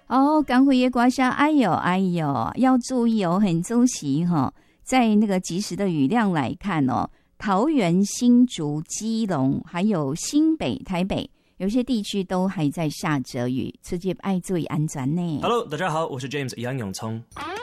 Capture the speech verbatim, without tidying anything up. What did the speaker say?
哦，赶回夜刮痧，哎呦哎呦，要注意哦，很周期哈、哦。在那个即时的雨量来看哦，桃园、新竹、基隆，还有新北、台北，有些地区都还在下着雨，直接爱注意安全呢。 Hello， 大家好，我是 James 杨永聪。